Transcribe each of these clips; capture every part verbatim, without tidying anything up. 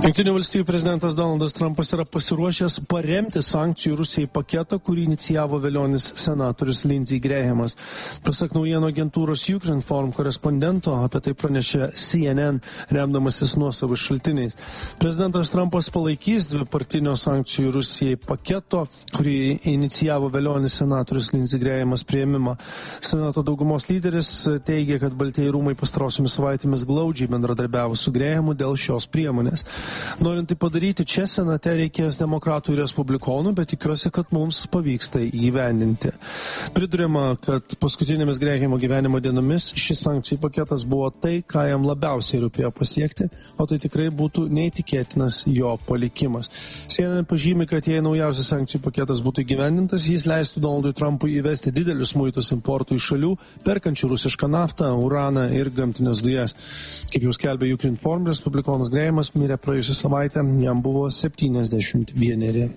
Jungtinių valstijų prezidentas Donaldas Trumpas yra pasiruošęs paremti sankcijų Rusijai paketą, kurį inicijavo velionis senatorius Lindsey Grahamas. Pasak naujienų agentūros Ukrinform korespondento, apie tai pranešė C N N, remdamasis nuosavais šaltiniais. Prezidentas Trumpas palaikys dvipartinio sankcijų Rusijai paketo, kurį inicijavo velionis senatorius Lindsey Grahamas priėmimą. Senato daugumos lyderis teigia, kad Baltieji rūmai pastarosiomis savaitėmis glaudžiai bendradarbiavo su Grahamu dėl šios priemonės. Norint tai padaryti, čia senate reikės demokratų ir respublikonų, bet tikiuosi, kad mums pavyks tai įgyvendinti. Priduriama, kad paskutinėmis Grahamo gyvenimo dienomis šis sankcijų paketas buvo tai, ką jam labiausiai rūpėjo pasiekti, o tai tikrai būtų neįtikėtinas jo palikimas. C N N pažymi, kad jei naujausias sankcijų paketas būtų įgyvendintas, jis leistų Donaldui Trumpui įvesti didelius muitus importų iš šalių, perkančių rusišką naftą, uraną ir gamtinės dujas. Kaip jau skelbė Ukrinform, respublikonas Grahamas mirė praėjusią savaitę, jam buvo septyniasdešimt vieneri.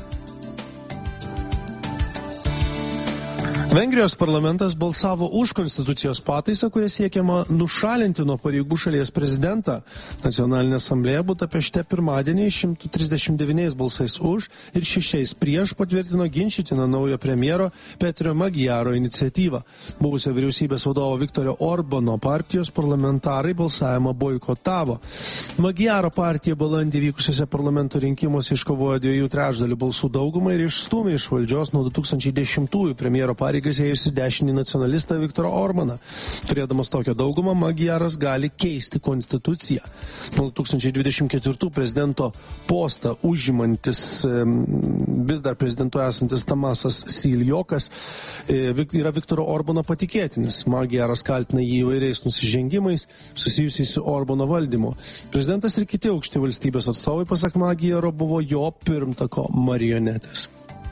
Vengrijos parlamentas balsavo už konstitucijos pataisą, kuria siekiama nušalinti nuo pareigų šalies prezidentą. Nacionalinė asamblėja Budapešte pirmadienį šimtu trisdešimt devyniais balsais už ir šešiais prieš patvirtino ginčytiną naujo premjero Petrio Magyaro iniciatyvą. Buvusio vyriausybės vadovo Viktoro Orbano partijos parlamentarai balsavimą boikotavo. Magyaro partija balandį vykusiuose parlamento rinkimuose iškovojo dviejų trečdalių balsų daugumą ir išstūmė iš valdžios nuo du tūkstančiai dešimtųjų premjero pareigą ėjusi dešinį nacionalistą Viktorą Orbaną. Turėdamas tokią daugumą, Magyaras gali keisti konstituciją. Nuo du tūkstančiai dvidešimt ketvirtų prezidento postą užimantis, vis dar prezidentu esantis Tamasas Siljokas yra Viktoro Orbano patikėtinis. Magyaras kaltina jį įvairiais nusižengimais susijusiais su Orbano valdymu. Prezidentas ir kiti aukšti valstybės atstovai, pasak Magyaro, buvo jo pirmtako marionetės.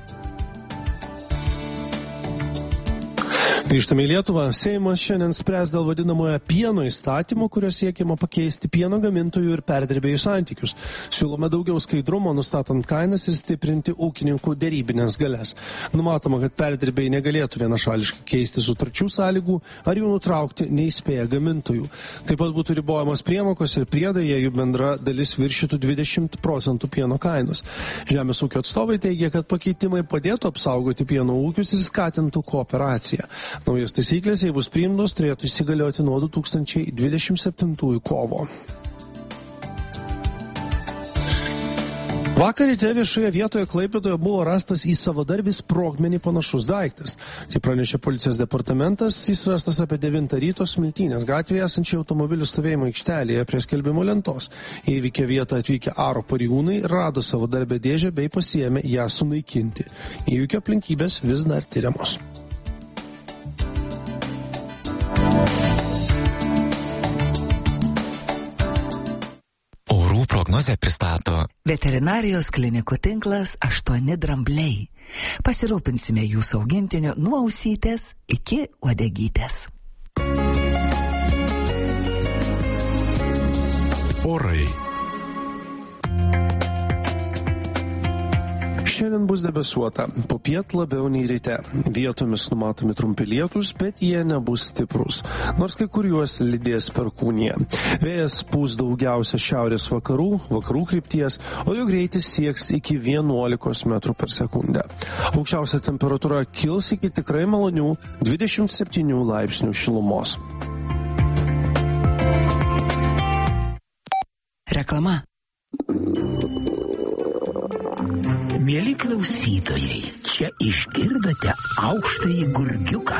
Grįžtame į Lietuvą. Seimas šiandien spręs dėl vadinamojo pieno įstatymo, kurio siekiama pakeisti pieno gamintojų ir perdirbėjų santykius. Siūlome daugiau skaidrumo, nustatant kainas ir stiprinti ūkininkų derybinės galias. Numatoma, kad perdirbėjai negalėtų vienašališkai keisti sutarčių sąlygų ar jų nutraukti neįspėję gamintojų. Taip pat būtų ribojamos priemokos ir priedai, jei jų bendra dalis viršytų dvidešimt procentų pieno kainos. Žemės ūkio atstovai teigia, kad pakeitimai padėtų apsaugoti pieno ūkius ir skatintų kooperaciją. Naujas taisyklės, jei bus priimtos, turėtų įsigalioti nuo du tūkstančiai dvidešimt septintųjų kovo. Vakar ryte viešoje vietoje Klaipėdoje buvo rastas į savadarbį sprogmenį panašus daiktas. Kaip pranešė policijos departamentas, jis rastas apie devintą ryto Smiltynės gatvėje esančiai automobilių stovėjimo aikštelėje prie skelbimo lentos. Į įvykio vietą atvykę aro pareigūnai rado savadarbę dėžę bei pasiėmė ją sunaikinti. Įvykio aplinkybės vis dar tyriamos. Prognozę pristato veterinarijos klinikų tinklas aštuoni drambliai. Pasirūpinsime jūsų augintiniu nuo ausytės iki uodegytės. Orai. Šiandien bus debesuota, popiet labiau nei ryte. Vietomis numatomi trumpi lietūs, bet jie nebus stiprus, nors kai kur juos lydės perkūnija. Vėjas pūs daugiausia šiaurės vakarų, vakarų krypties, o jo greitis sieks iki vienuolikos metrų per sekundę. Aukščiausia temperatūra kils iki tikrai malonių dvidešimt septynių laipsnių šilumos. Reklama. Mieli klausytojai, čia išgirdote aukštąjį gurgiuką.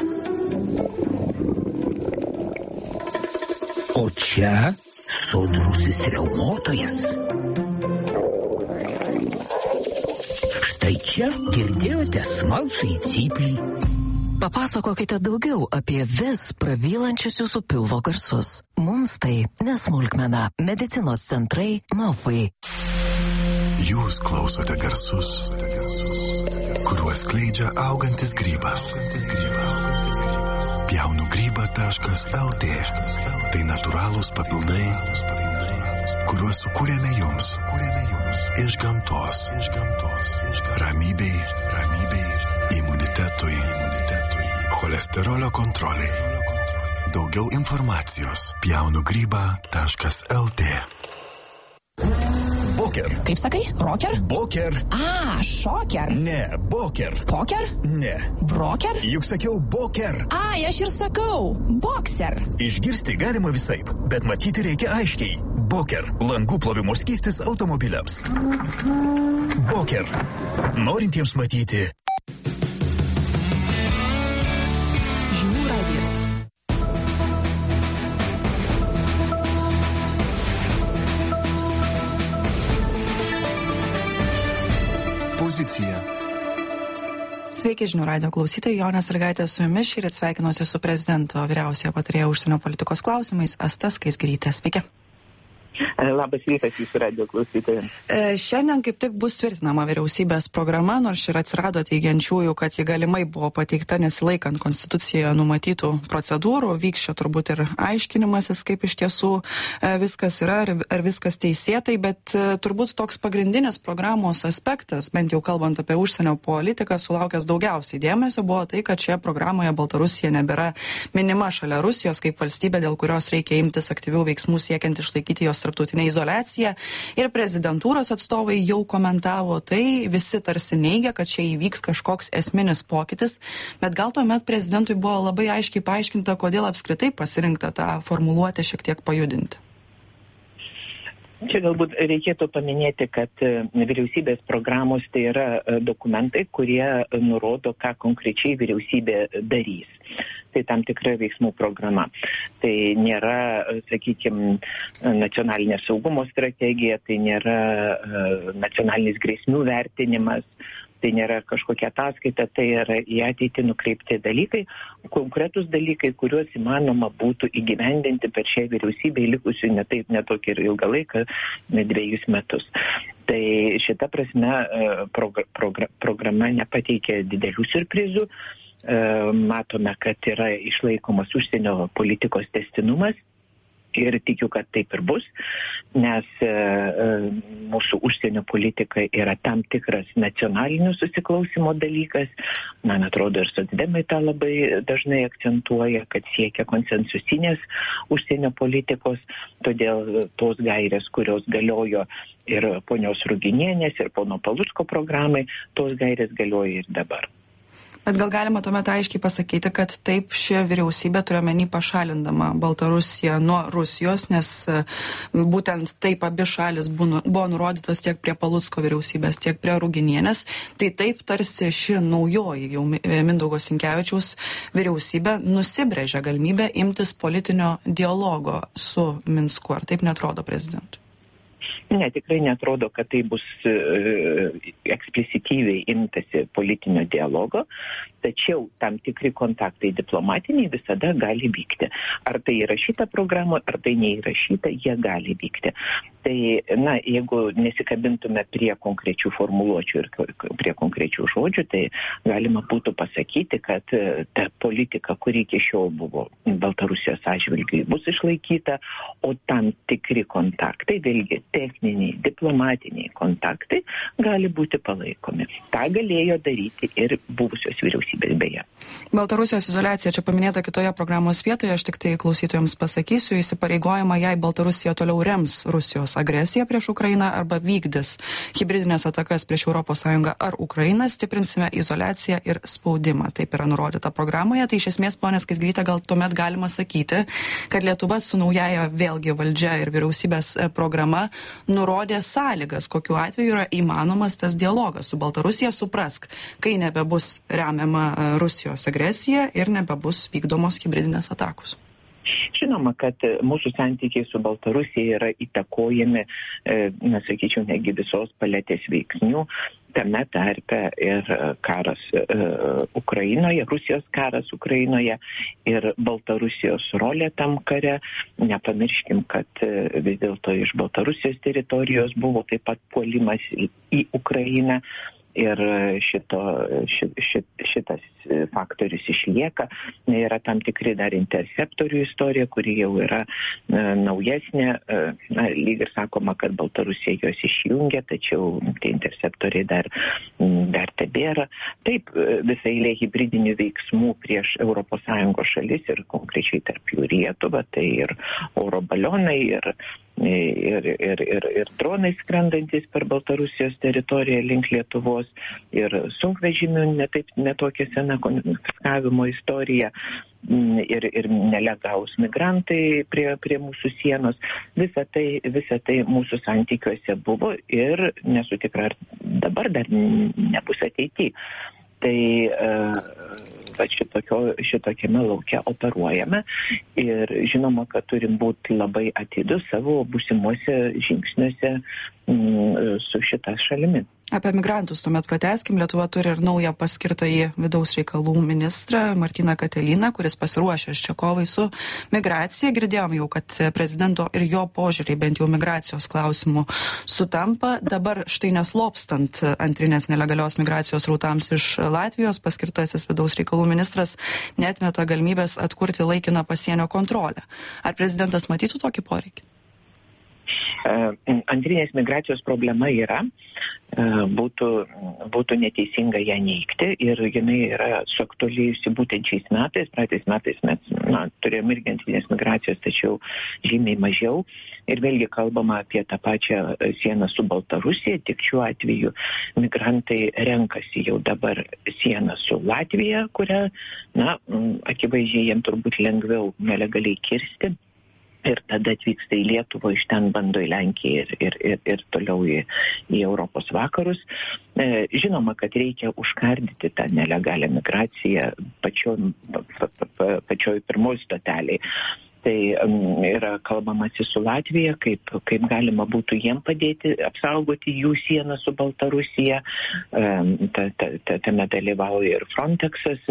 O čia sodrusis riaumotojas. Štai čia girdėjote smalsųjį cyplį. Papasakokite daugiau apie vis pravylančius jūsų pilvo garsus. Mums tai nesmulkmena. Medicinos centrai Novai. Jūs klausote garsus, kuriuos skleidžia augantis grybas. pjaunu grybą taškas el tė. Tai natūralūs papildai, kuriuos sukūrėme jums iš gamtos. Ramybei, ramybei, imunitetui, cholesterolio kontroliai. Daugiau informacijos pjaunu grybą taškas el tė. Boker. Kaip sakai? Rocker? Boker. A, šoker. Ne, boker. Poker? Ne. Broker? Juk sakiau boker. Ai, aš ir sakau. Boxer. Išgirsti galima visaip, bet matyti reikia aiškiai. Boker. Langų plovimo skystis automobiliams. Boker. Norintiems matyti. Žinių radijas. Pozicija. Sveiki, žinių radijo klausytojai, Jonė Sąlygaitė su jumis. Šįryt sveikinuosi su prezidento vyriausiaja patarėja užsienio politikos klausimais Asta Skaisgirytė. Sveiki. Labas rytas jūsų radijo klausytojams. E, šiandien kaip tik bus tvirtinama vyriausybės programa, nors ir atsirado teigiančiųjų, kad ji galimai buvo pateikta nesilaikant konstitucijoje numatytų procedūrų. Vyks čia turbūt ir aiškinimasis, kaip iš tiesų e, viskas yra, ar, ar viskas teisėtai, bet e, turbūt toks pagrindinis programos aspektas, bent jau kalbant apie užsienio politiką, sulaukęs daugiausiai dėmesio, buvo tai, kad šioje programoje Baltarusija nebėra minima šalia Rusijos kaip valstybė, dėl kurios reikia imtis aktyvių veiksmų siekiant išlaikyti jos tarptautinę izoliaciją, ir prezidentūros atstovai jau komentavo tai, visi tarsi neigia, kad čia įvyks kažkoks esminis pokytis, bet gal tuomet prezidentui buvo labai aiškiai paaiškinta, kodėl apskritai pasirinkta tą formuluotę šiek tiek pajudinti. Čia galbūt reikėtų paminėti, kad vyriausybės programos tai yra dokumentai, kurie nurodo, ką konkrečiai vyriausybė darys. Tai tam tikra veiksmų programa. Tai nėra, sakykime, nacionalinės saugumo strategija, tai nėra nacionalinis grėsmių vertinimas, tai nėra kažkokia ataskaita, tai yra į ateitį nukreipti dalykai, konkretus dalykai, kuriuos įmanoma būtų įgyvendinti per šią vyriausybę likusių ne taip, ne tokį ir ilgą laiką, ne dviejus metus. Tai šita prasme progr- progr- programa nepateikė didelių siurprizų. Matome, kad yra išlaikomas užsienio politikos tęstinumas. Ir tikiu, kad taip ir bus, nes e, mūsų užsienio politika yra tam tikras nacionalinių susiklausimo dalykas. Man atrodo, ir socdemai tą labai dažnai akcentuoja, kad siekia konsensusinės užsienio politikos, todėl tos gairės, kurios galiojo ir ponios Ruginienės, ir pono Palucko programai, tos gairės galioja ir dabar. Bet gal galima tuomet aiškiai pasakyti, kad taip ši vyriausybė turiuomenį pašalindama Baltarusiją nuo Rusijos, nes būtent taip abi šalis buvo nurodytos tiek prie Palucko vyriausybės, tiek prie Ruginienės. Tai taip tarsi ši naujoji jau Mindaugo Sinkevičiaus vyriausybė nusibrėžia galimybę imtis politinio dialogo su Minsku. Ar taip netrodo prezidentui? Ne, tikrai netrodo, kad tai bus e, eksplicityviai imtasi politinio dialogo, tačiau tam tikri kontaktai diplomatiniai visada gali vykti. Ar tai įrašyta programoje, ar tai neįrašyta, jie gali vykti. Tai, na, jeigu nesikabintume prie konkrečių formuluočių ir prie konkrečių žodžių, tai galima būtų pasakyti, kad ta politika, kuri iki šiol buvo Baltarusijos atžvilgiu, bus išlaikyta, o tam tikri kontaktai, vėlgi techniniai, diplomatiniai kontaktai gali būti palaikomi. Ta galėjo daryti ir buvusios vyriausybės beje. Baltarusijos izoliacija čia paminėta kitoje programos vietoje, aš tik tai klausytojams pasakysiu, įsipareigojimą, jei Baltarusija toliau rems Rusijos agresiją prieš Ukrainą arba vykdys hibridinės atakas prieš Europos Sąjungą ar Ukrainą, stiprinsime izoliaciją ir spaudimą. Taip yra nurodyta programoje. Tai iš esmės, ponė Skaisgirytė, gal tuomet galima sakyti, kad Lietuva su naujaja vėlgi valdžia ir vyriausybės programa nurodė sąlygas, kokiu atveju yra įmanomas tas dialogas su Baltarusija. Suprask, kai nebebus remiama Rusijos agresija ir nebebus vykdomos hibridinės atakos. Žinoma, kad mūsų santykiai su Baltarusija yra įtakojami, na, sakyčiau, negi visos paletės veiksnių, tame tarpe ir karas Ukrainoje, Rusijos karas Ukrainoje ir Baltarusijos rolė tam kare. Nepamirškim, kad vis dėlto iš Baltarusijos teritorijos buvo taip pat puolimas į Ukrainą. Ir šito, šit, šit, šitas faktorius išlieka. Yra tam tikri dar interceptorių istorija, kuri jau yra na, naujesnė. Na, lyg ir sakoma, kad Baltarusija juos išjungia, tačiau tie interceptoriai dar, dar tebėra. Taip, visai eilė hibridinių veiksmų prieš Europos Sąjungos šalis ir konkrečiai tarp jų Lietuvą, tai ir oro balionai, ir ir, ir, ir, ir dronai skrendantis per Baltarusijos teritoriją link Lietuvos, ir sunkvežimių netaip netokia sena konfiskavimo istorija, ir, ir nelegalūs migrantai prie, prie mūsų sienos. Visa tai, visa tai mūsų santykiuose buvo ir nesu tikra, ar dabar dar nebus ateityje. Tai va, šitokio, šitokiame lauke operuojame ir žinoma, kad turim būti labai atidus savo būsimuose žingsniuose su šita šalimi. Apie migrantus tuomet pratęskim. Lietuva turi ir naują paskirtąjį vidaus reikalų ministrą Martyną Katiliną, kuris pasiruošęs čia kovai su migracija. Girdėjom jau, kad prezidento ir jo požiūriai bent jau migracijos klausimų sutampa. Dabar štai neslopstant antrinės nelegalios migracijos rautams iš Latvijos, paskirtasis vidaus reikalų ministras neatmeta galimybės atkurti laikiną pasienio kontrolę. Ar prezidentas matytų tokį poreikį? Antrinės migracijos problema yra, būtų, būtų neteisinga ją neigti ir jinai yra suaktualėjusi būtent šiais metais. Praeitais metais mes na, turėjome irgi antrinės migracijos, tačiau žymiai mažiau. Ir vėlgi kalbama apie tą pačią sieną su Baltarusija, tik šiuo atveju migrantai renkasi jau dabar sieną su Latvija, kurią, na, akivaizdžiai jiems turbūt lengviau nelegaliai kirsti. Ir tada atvyksta į Lietuvą, iš ten bando į Lenkiją ir, ir, ir, ir toliau į, į Europos vakarus. E, žinoma, kad reikia užkardyti tą nelegalią migraciją pačioj, pa, pa, pačioj pirmoj stoteliai. Tai um, yra kalbamasi su Latvija, kaip, kaip galima būtų jiem padėti apsaugoti jų sieną su Baltarusija. Um, ta, ta, ta, tame dalyvauja ir Frontexas.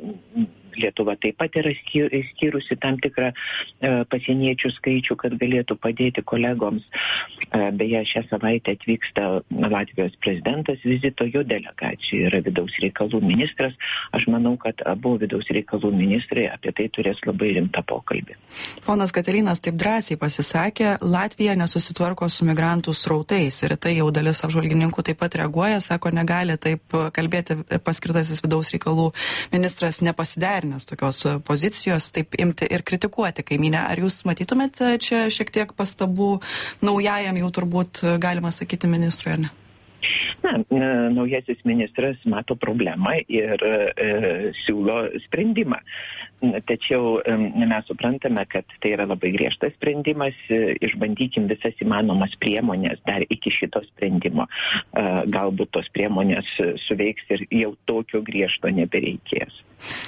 Lietuva taip pat yra skyrusi tam tikrą e, pasieniečių skaičių, kad galėtų padėti kolegoms. E, beje, šią savaitę atvyksta Latvijos prezidentas vizito, jo delegacija yra vidaus reikalų ministras. Aš manau, kad abu vidaus reikalų ministrai apie tai turės labai rimtą pokalbį. Ponas Katilinas taip drąsiai pasisakė, Latvija nesusitvarko su migrantų srautais ir tai jau dalis apžvalgininkų taip pat reaguoja, sako, negali taip kalbėti paskirtasis vidaus reikalų ministras nepasiderina nes tokios pozicijos, taip imti ir kritikuoti kaimynę. Ar jūs matytumėt čia šiek tiek pastabų naujajam jau turbūt galima sakyti ministrui, ar ne? Na, naujasis ministras mato problemą ir e, siūlo sprendimą. Tačiau e, mes suprantame, kad tai yra labai griežtas sprendimas. E, išbandykim visas įmanomas priemonės dar iki šito sprendimo. E, galbūt tos priemonės suveiks ir jau tokio griežto nebereikės.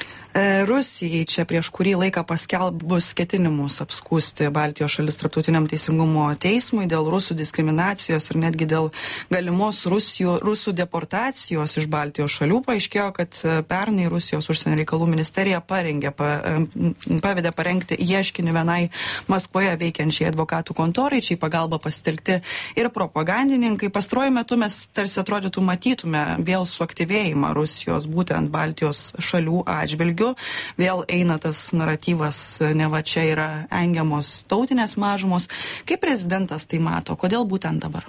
Rusijai čia prieš kurį laiką paskelbus ketinimus apskųsti Baltijos šalis Tarptautiniam teisingumo teismui dėl rusų diskriminacijos ir netgi dėl galimos Rusijų, rusų deportacijos iš Baltijos šalių, paaiškėjo, kad pernai Rusijos užsienio reikalų ministerija parengė, pa, pavedė parengti ieškinį vienai Maskvoje veikiančiai advokatų kontorai, čia į pagalbą pasitelkti ir propagandininkai. Pastaruoju metu mes tarsi atrodytų matytume vėl suaktyvėjimą Rusijos būtent Baltijos šalių atžvilgių. Vėl eina tas naratyvas, ne va čia yra engiamos tautinės mažumos. Kaip prezidentas tai mato? Kodėl būtent dabar?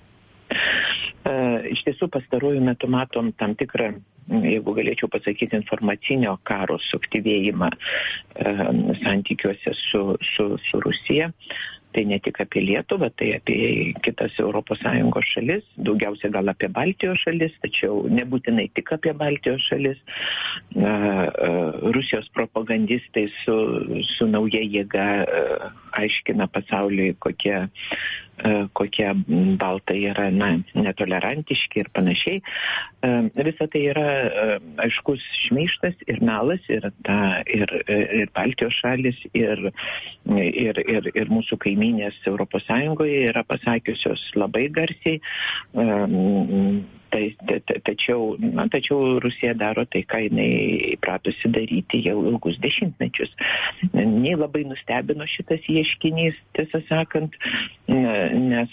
Iš tiesų pastaruoju metu matom tam tikrą, jeigu galėčiau pasakyti, informacinio karo suaktyvėjimą santykiuose su, su, su Rusija. Tai ne tik apie Lietuvą, tai apie kitas Europos Sąjungos šalis, daugiausia gal apie Baltijos šalis, tačiau nebūtinai tik apie Baltijos šalis. Rusijos propagandistai su, su nauja jėga aiškina pasauliui, kokie, kokie baltai yra na, netolerantiški ir panašiai. Visa tai yra aiškus šmeižtas ir melas ir, ta, ir, ir Baltijos šalis ir, ir, ir, ir mūsų kaimynės Europos Sąjungoje yra pasakiusios labai garsiai. Tai, ta, ta, tačiau, na, tačiau Rusija daro tai, ką jinai įpratusi daryti jau ilgus dešimtmečius. Nei labai nustebino šitas ieškinys, tiesą sakant, nes,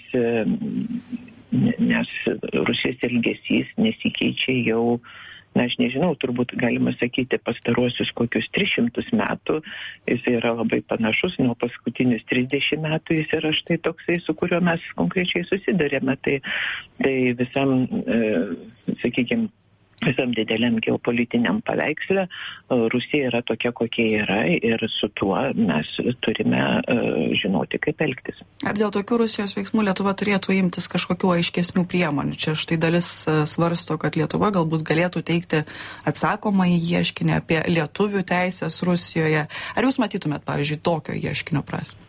nes Rusijos elgesys nesikeičia jau, na, aš nežinau, turbūt galima sakyti pastaruosius kokius tris šimtus metų. Jis yra labai panašus, nuo paskutinius trisdešimt metų jis yra štai toksai, su kuriuo mes konkrečiai susidarėme. Tai, tai visam, e, sakykime, visam dideliam geopolitiniam paveiksle Rusija yra tokia, kokia yra ir su tuo mes turime uh, žinoti, kaip elgtis. Ar dėl tokių Rusijos veiksmų Lietuva turėtų imtis kažkokių aiškesnių priemonių? Čia štai dalis svarsto, kad Lietuva galbūt galėtų teikti atsakomąjį ieškinį apie lietuvių teisės Rusijoje. Ar jūs matytumėt, pavyzdžiui, tokio ieškinio prasmę?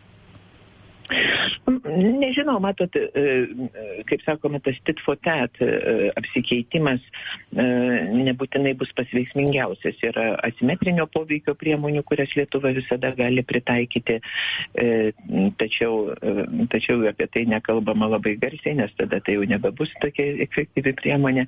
Nežinau, matot, kaip sakome, tas tit for tat apsikeitimas nebūtinai bus pats veiksmingiausias. Yra asimetrinio poveikio priemonių, kurias Lietuva visada gali pritaikyti, tačiau, tačiau apie tai nekalbama labai garsiai, nes tada tai jau nebebus tokia efektyvi priemonė.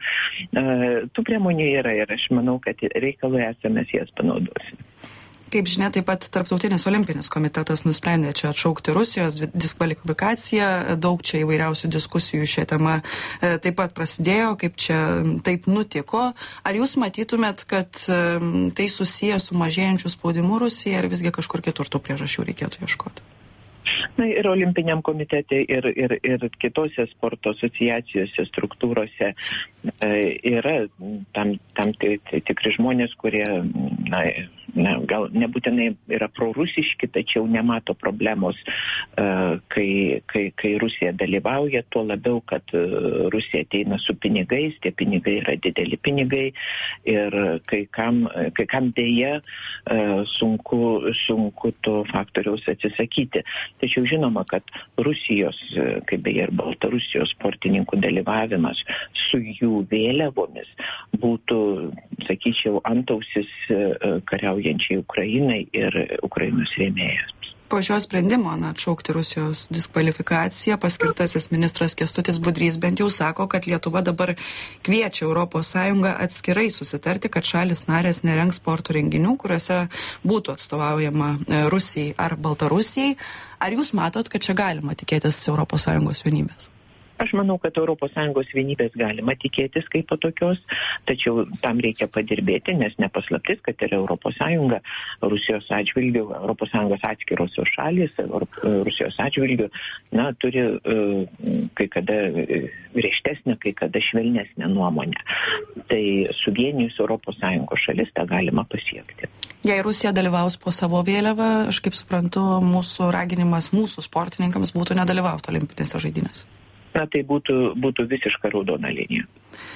Tų priemonių yra ir aš manau, kad reikalui esame mes jas panaudosime. Kaip žinia, taip pat Tarptautinis olimpinis komitetas nusprendė čia atšaukti Rusijos diskvalifikaciją. Daug čia įvairiausių diskusijų šią temą taip pat prasidėjo, kaip čia taip nutiko. Ar jūs matytumėt, kad tai susiję su mažėjančiu spaudimu Rusijai, ar visgi kažkur kitur tų priežasčių reikėtų ieškoti? Na ir olimpiniam komitete, ir, ir, ir kitose sporto asociacijose, struktūrose e, yra tam, tam tai, tai tikri žmonės, kurie na, na, gal nebūtinai yra prorusiški, tačiau nemato problemos, e, kai, kai, kai Rusija dalyvauja, tuo labiau, kad Rusija ateina su pinigais, tie pinigai yra dideli pinigai ir kai kam, kai kam dėja e, sunku, sunku to faktoriaus atsisakyti. Tačiau žinoma, kad Rusijos, kaip beje ir Baltarusijos sportininkų dalyvavimas su jų vėliavomis būtų, sakyčiau, antausis kariaujančiai Ukrainai ir Ukrainos rėmėjams. Po šio sprendimo na, atšaukti Rusijos diskvalifikaciją paskirtasis ministras Kęstutis Budrys bent jau sako, kad Lietuva dabar kviečia Europos Sąjungą atskirai susitarti, kad šalis narės nerengs sporto renginių, kuriuose būtų atstovaujama Rusijai ar Baltarusijai. Ar jūs matot, kad čia galima tikėtis Europos Sąjungos vienybės? Aš manau, kad Europos Sąjungos vienybės galima tikėtis kaip po tokios, tačiau tam reikia padirbėti, nes nepaslaptis, kad ir Europos Sąjunga Rusijos atžvilgių, Europos Sąjungos atskirosios šalys Rusijos atžvilgių, na, turi kai kada griežtesnę, kai kada švelnesnę nuomonę. Tai suvienijus Europos Sąjungos šalis tą galima pasiekti. Jei Rusija dalyvaus po savo vėliavą, aš kaip suprantu, mūsų raginimas mūsų sportininkams būtų nedalyvauti olimpinėse žaidynėse. Na, tai būtų, būtų visiška raudona linija.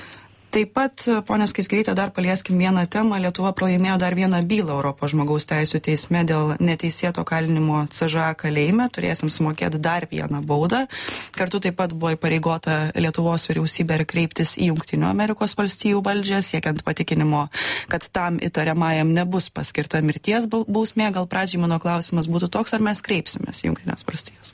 Taip pat, ponia Skaisgiryte, dar palieskim vieną temą. Lietuva pralaimėjo dar vieną bylą Europos žmogaus teisų teisme dėl neteisėto kalinimo C Ž A kalėjime. Turėsim sumokėti dar vieną baudą. Kartu taip pat buvo įpareigota Lietuvos vyriausybė kreiptis į Jungtinių Amerikos valstijų valdžią, siekiant patikinimo, kad tam įtariamajam nebus paskirta mirties bausmė. Gal pradžiai mano klausimas būtų toks, ar mes kreipsimės į Jungtinės valstijas?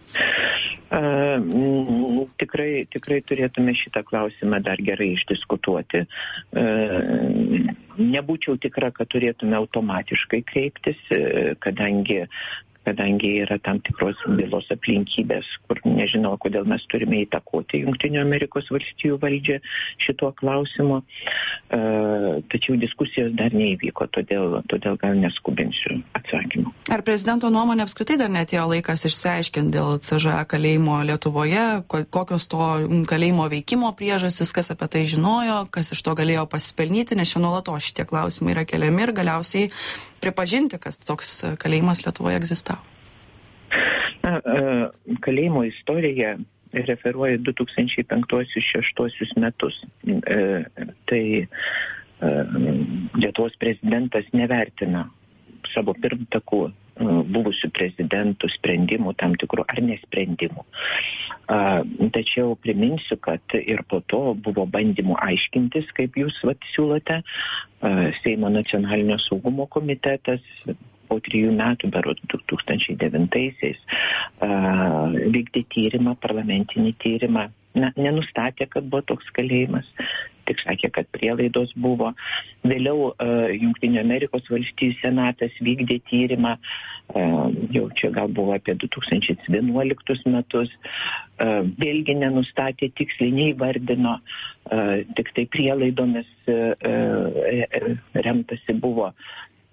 Uh, tikrai, tikrai turėtume šitą klausimą dar gerai išdiskutuoti. Uh, nebūčiau tikra, kad turėtume automatiškai kreiptis, uh, kadangi kadangi yra tam tikros bylos aplinkybės, kur nežinau, kodėl mes turime įtakoti Jungtinių Amerikos valstijų valdžią šituo klausimu. E, tačiau diskusijos dar neįvyko, todėl, todėl gal neskubinsiu atsakymų. Ar prezidento nuomonė apskritai dar neatėjo laikas išsiaiškinti dėl C Ž A kalėjimo Lietuvoje, kokios to kalėjimo veikimo priežastis, kas apie tai žinojo, kas iš to galėjo pasipelnyti, nes čia nuolatos šitie klausimai yra keliami ir galiausiai pripažinti, kad toks kalėjimas Lietuvoje egzistavo? Na, kalėjimo istorija referuoja du tūkstančiai penktuosius šeštuosius metus. Tai Lietuvos prezidentas nevertina savo pirmtakų buvusių prezidentų sprendimų tam tikrų ar nesprendimų. Tačiau priminsiu, kad ir po to buvo bandymų aiškintis, kaip jūs vat siūlote. Seimo nacionalinio saugumo komitetas po trijų metų, berods du tūkstančiai devintaisiais, vykdė tyrimą, parlamentinį tyrimą. Na, nenustatė, kad buvo toks kalėjimas, tik sakė, kad prielaidos buvo. Vėliau uh, Jungtinių Amerikos valstijų senatas vykdė tyrimą, uh, jau čia gal buvo apie du tūkstančiai vienuoliktus metus, uh, vėlgi nenustatė, tiksliai neįvardino, uh, tik tai prielaidomis uh, uh, remtasi buvo.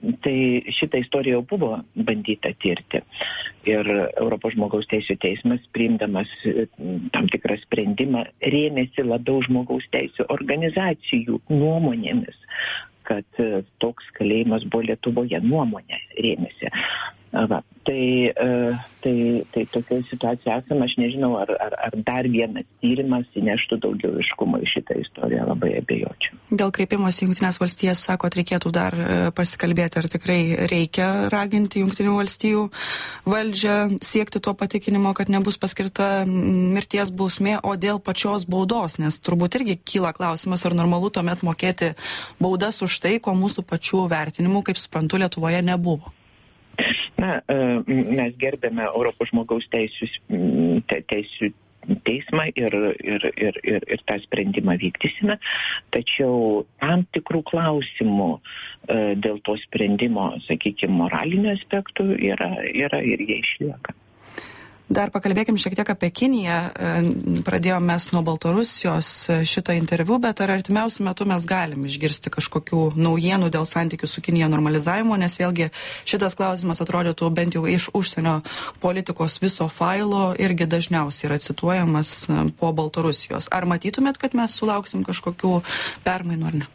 tai šitą istoriją jau buvo bandyta tirti. Ir Europos žmogaus teisų teismas, priimdamas tam tikrą sprendimą, rėmėsi labiau žmogaus teisų organizacijų nuomonėmis, kad toks kalėjimas buvo Lietuvoje, nuomonė rėmėsi. Va, tai, tai, tai tokioje situacijoje esame, aš nežinau, ar, ar, ar dar vienas tyrimas įneštų daugiau aiškumo į šitą istoriją, labai abejočiau. Dėl kreipimos į Jungtinės valstijas, sakot, reikėtų dar pasikalbėti, ar tikrai reikia raginti Jungtinių valstijų valdžią siekti to patikinimo, kad nebus paskirta mirties bausmė, o dėl pačios baudos, nes turbūt irgi kyla klausimas, ar normalu tuomet mokėti baudas už tai, ko mūsų pačių vertinimų, kaip suprantu, Lietuvoje nebuvo. Na, mes gerbėme Europos žmogaus teisų, teisų teismą ir, ir, ir, ir, ir tą sprendimą vykdysime, tačiau tam tikrų klausimų dėl to sprendimo, sakykime, moralinių aspektų yra, yra ir jie išlieka. Dar pakalbėkim šiek tiek apie Kiniją. Pradėjome mes nuo Baltarusijos šitą interviu, bet ar artimiausiu metu mes galim išgirsti kažkokių naujienų dėl santykių su Kinija normalizavimo, nes vėlgi šitas klausimas atrodytų bent jau iš užsienio politikos viso failo irgi dažniausiai yra cituojamas po Baltarusijos. Ar matytumėt, kad mes sulauksim kažkokių permainų ar ne?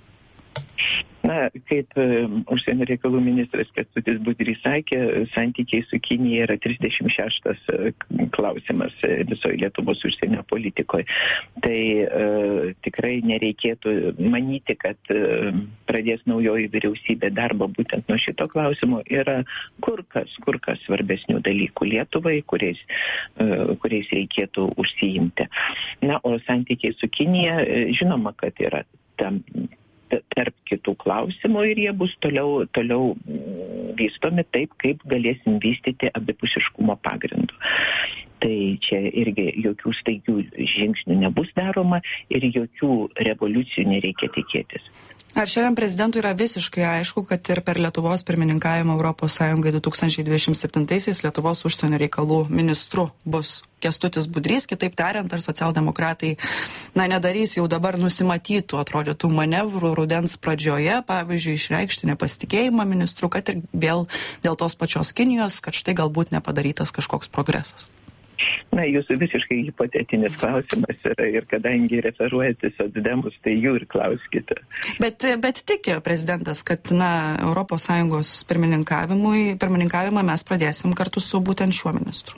Na, kaip um, užsienio reikalų ministras Kęstutis Budrys sakė, santykiai su Kinija yra trisdešimt šeštas uh, klausimas uh, visoje Lietuvos užsienio politikoje. Tai uh, tikrai nereikėtų manyti, kad uh, pradės naujoji vyriausybė darbą būtent nuo šito klausimo. Yra kur kas, kur kas svarbesnių dalykų Lietuvai, kuriais, uh, kuriais reikėtų užsiimti. Na, o santykiai su Kinija, uh, žinoma, kad yra tam tarp kitų klausimų ir jie bus toliau, toliau vystomi taip, kaip galėsim vystyti abipusiškumo pagrindu. Tai čia irgi jokių staigių žingsnių nebus daroma ir jokių revoliucijų nereikia tikėtis. Ar šiandien prezidentui yra visiškai aišku, kad ir per Lietuvos pirmininkavimą Europos Sąjungai du tūkstančiai dvidešimt septintaisiais Lietuvos užsienio reikalų ministru bus Kęstutis Budrys, kitaip tariant, ar socialdemokratai na, nedarys jau dabar nusimatytų, atrodytų, manevrų rudens pradžioje, pavyzdžiui, išreikšti nepasitikėjimą ministru, kad ir vėl dėl tos pačios Kinijos, kad štai galbūt nepadarytas kažkoks progresas? Na, jūsų visiškai hipotetinis klausimas yra ir kadangi referuojate socdemus, tai jų ir klauskite. Bet, bet tiki prezidentas, kad na, Europos Sąjungos pirmininkavimą mes pradėsim kartu su būtent šiuo ministru?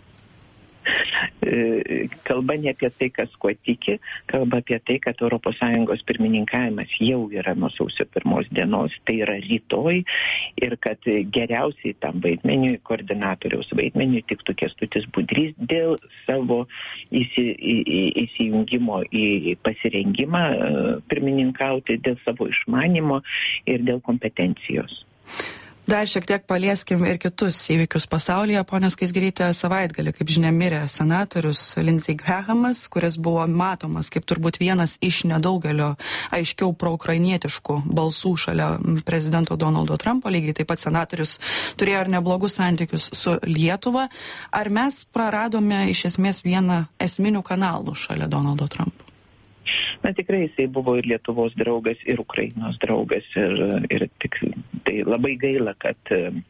Kalba ne apie tai, kas kuo tiki, kalba apie tai, kad Europos Sąjungos pirmininkavimas jau yra nuo sausio pirmos dienos, tai yra rytoj, ir kad geriausiai tam vaidmeniui, koordinatoriaus vaidmeniui tiktų Kęstutis Budrys dėl savo įsi, į, į, įsijungimo į pasirengimą pirmininkauti, dėl savo išmanimo ir dėl kompetencijos. Dar šiek tiek palieskim ir kitus įvykius pasaulyje. Pone Skaisgiryte, savaitgalį, kaip žinia, mirė senatorius Lindsey Grahamas, kuris buvo matomas kaip turbūt vienas iš nedaugelio aiškiau proukrainietiškų balsų šalia prezidento Donaldo Trumpo. Lygiai taip pat senatorius turėjo ir neblogus santykius su Lietuva. Ar mes praradome iš esmės vieną esminių kanalų šalia Donaldo Trumpo? Na, tikrai jisai buvo ir Lietuvos draugas, ir Ukrainos draugas, ir, ir tik, tai labai gaila, kad,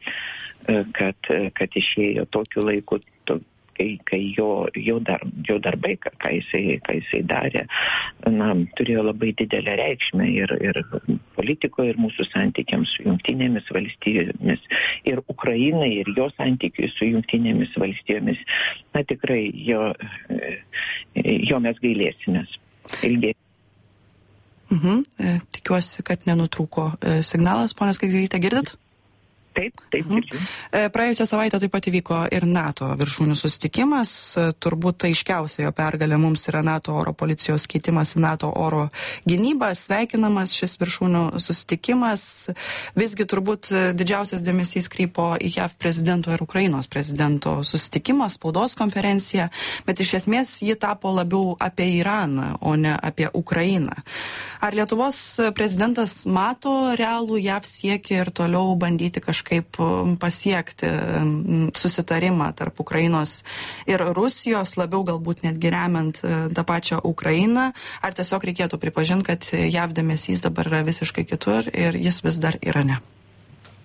kad, kad išėjo tokiu laiku, to, kai, kai jo, jo, dar, jo darbai, ką jisai, ką jisai darė, na, turėjo labai didelę reikšmę ir, ir politikoje, ir mūsų santykiams su Jungtinėmis valstijomis, ir Ukrainai, ir jo santykiai su Jungtinėmis valstijomis. Na, tikrai jo, jo mes gailėsimės. Ilgiai. Mhm. E, tikiuosi, kad nenutrūko e, signalas. Ponas Skaisgiryte, girdit? Taip, taip. Mhm. Praėjusią savaitę taip pat įvyko ir NATO viršūnių susitikimas. Turbūt aiškiausia jo pergalė mums yra NATO oro policijos keitimas į NATO oro gynybą. Sveikinamas šis viršūnių susitikimas. Visgi turbūt didžiausias dėmesys krypo į J A V prezidento ir Ukrainos prezidento susitikimą, spaudos konferenciją, bet iš esmės ji tapo labiau apie Iraną, o ne apie Ukrainą. Ar Lietuvos prezidentas mato realų J A V siekį ir toliau bandyti kažkaip kaip pasiekti susitarimą tarp Ukrainos ir Rusijos, labiau galbūt netgi remiant tą pačią Ukrainą, ar tiesiog reikėtų pripažinti, kad J A V dėmesys dabar yra visiškai kitur ir jis vis dar Irane?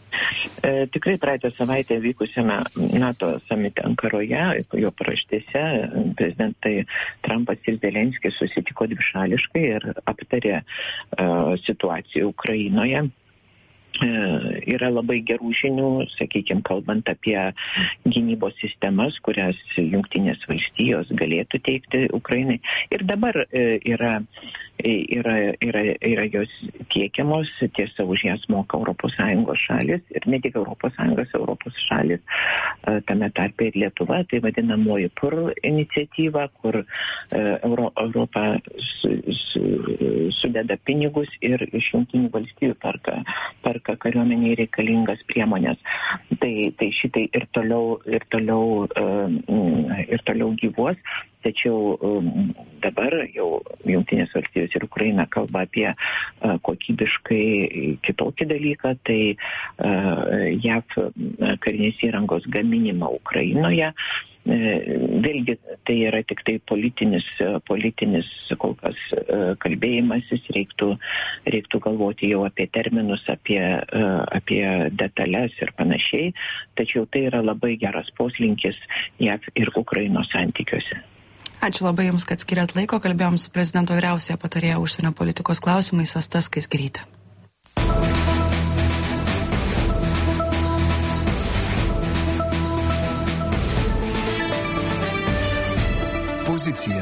E, tikrai praeitą savaitę vykusiame NATO samite Ankaroje, jo paraštėse, prezidentai Trumpas ir Zelenskis susitiko dvišališkai ir aptarė e, situaciją Ukrainoje. Yra labai gerų žinių, sakykime, kalbant apie gynybos sistemas, kurias Jungtinės valstijos galėtų teikti Ukrainai. Ir dabar yra, yra, yra, yra jos tiekiamos, tiesa, už jas moka Europos Sąjungos šalis ir ne tik Europos Sąjungos, Europos šalis, tame tarpe ir Lietuva, tai vadinamoji P U R iniciatyva, kur Euro, Europa su, su, sudeda pinigus ir iš Jungtinių valstijų perka, perka kariuomeniai reikalingas priemonės. Tai, tai šitai ir toliau, ir toliau, ir toliau gyvuos, tačiau dabar jau Jungtinės valstijos ir Ukraina kalba apie kokybiškai kitokį dalyką, tai J A V karinės įrangos gaminimą Ukrainoje. Vėlgi tai yra tik tai politinis, politinis kol kas kalbėjimasis, reiktų, reiktų galvoti jau apie terminus, apie, apie detalės ir panašiai, tačiau tai yra labai geras poslinkis J A V ir Ukrainos santykiuose. Ačiū labai Jums, kad skiriat laiko, kalbėjom su prezidento vyriausiaja patarėja užsienio politikos klausimais Asta Skaisgirytė. Pozicija.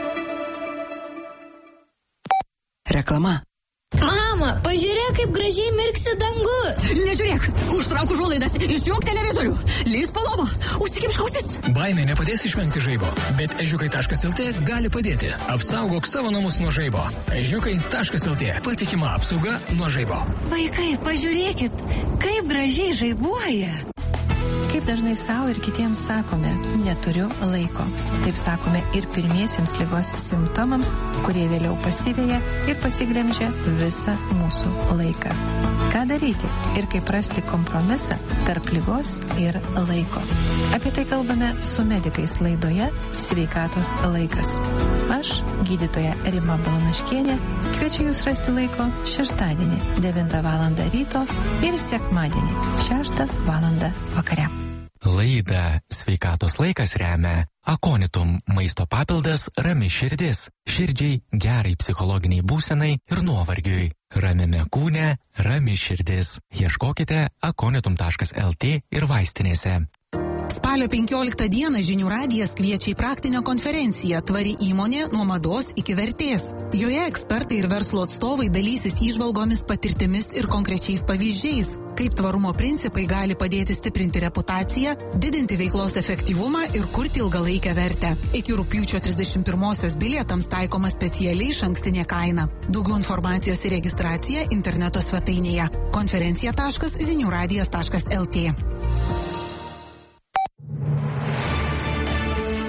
Reklama. Mama, pažiūrėk, kaip gražiai mirksi dangus. Nežiūrėk, užtrauk užuolaidas, išjunk televizorių, lįsk po lovą, užsikimšk ausis. Baimė nepadės išvengti žaibo, bet ežiukai taškas el tė gali padėti. Apsaugok savo namus nuo žaibo. ežiukai taškas el tė. Patikima apsauga nuo žaibo. Vaikai, pažiūrėkit, kaip gražiai žaibuoja. Kaip dažnai savo ir kitiems sakome, neturiu laiko. Taip sakome ir pirmiesiems ligos simptomams, kurie vėliau pasiveja ir pasigremžia visą mūsų laiką. Ką daryti ir kaip rasti kompromisą tarp ligos ir laiko? Apie tai kalbame su medikais laidoje Sveikatos laikas. Aš, gydytoja Rima Balanaškienė, kviečiu Jūs rasti laiko šeštadienį devintą valandą ryto ir sekmadienį šeštą valandą vakare. Laidą Sveikatos laikas remia Akonitum maisto papildas Rami širdis. Širdžiai, gerai psichologiniai būsenai ir nuovargiui. Ramiame kūne, rami širdis. Ieškokite akonitum taškas el tė ir vaistinėse. Spalio penkioliktą dieną Žinių radijas kviečia į praktinę konferenciją Tvari įmonė nuo mados iki vertės. Joje ekspertai ir verslo atstovai dalysis įžvalgomis, patirtimis ir konkrečiais pavyzdžiais, kaip tvarumo principai gali padėti stiprinti reputaciją, didinti veiklos efektyvumą ir kurti ilgalaikę vertę. Iki rugpjūčio trisdešimt pirmosios bilietams taikoma specialiai išankstinė kaina. Daugiau informacijos ir registracija interneto svetainėje konferencija taškas žinių radijas taškas el tė.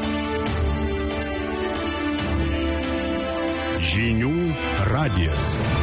Žinių radijas.